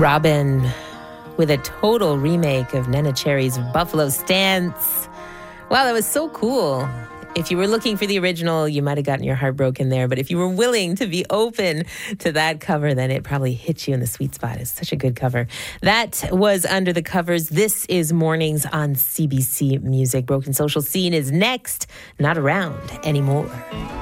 Robin with a total remake of Nena Cherry's Buffalo Stance. Wow, that was so cool. If you were looking for the original, you might have gotten your heart broken there. But if you were willing to be open to that cover, then it probably hit you in the sweet spot. It's such a good cover. That was Under the Covers. This is Mornings on CBC Music. Broken Social Scene is next. Not around anymore.